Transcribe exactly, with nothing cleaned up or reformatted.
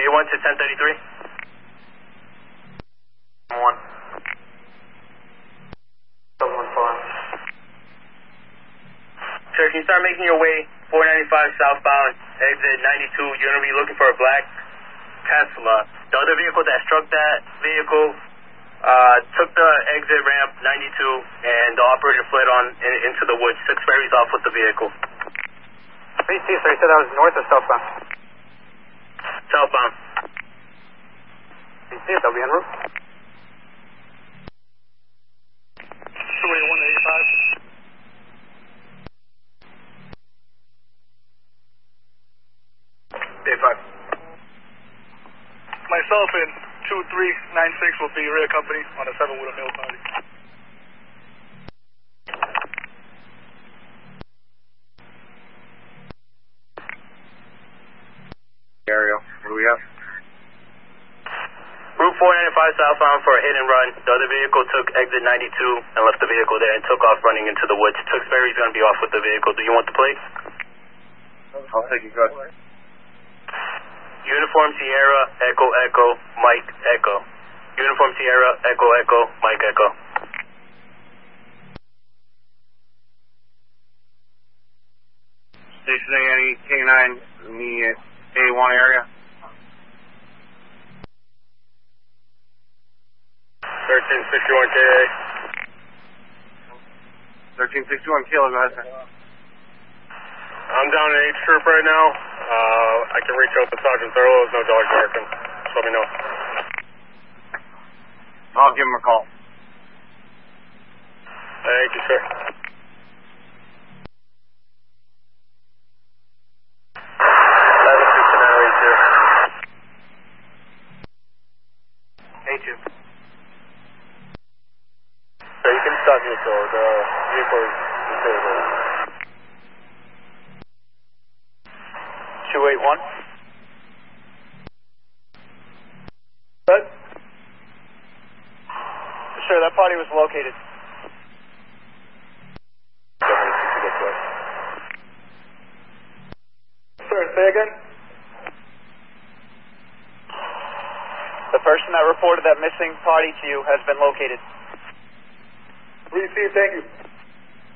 A one to ten thirty-three. one. Someone fine. Sir, can you start making your way four ninety-five southbound, exit ninety-two? You're going to be looking for a black Tesla. The other vehicle that struck that vehicle uh, took the exit ramp ninety-two, and the operator fled on in, into the woods. Six ferries off with the vehicle. B C, sir, you said that was north or southbound? Southbound. B C, that'll be en route. two eighty-one to eighty-five. eighty-five. Myself and two three nine six will be rear company on a seven wheeler mail party. Ariel, what do we have? Route four ninety-five southbound for a hit and run. The other vehicle took exit ninety-two and left the vehicle there and took off running into the woods. Took ferry's going to be off with the vehicle. Do you want the plate? I'll take it, good. Uniform Sierra, Echo, Echo, Mike, Echo. Uniform Sierra, Echo, Echo, Mike, Echo. Stationing any K nine in the A one area. thirteen sixty-one K A. thirteen sixty-one Kilo, go ahead, sir. I'm down in H Troop right now. Uh, I can reach out to Sergeant Thurlow. There's no dogs barking. Just let me know. I'll give him a call. Thank you, sir. eleven sixty-nine A two. A two. So you can stop neutral. The vehicle is disabled. two eighty-one. Good. Sure, that party was located. Sir, say again? The person that reported that missing party to you has been located. Receive, thank you.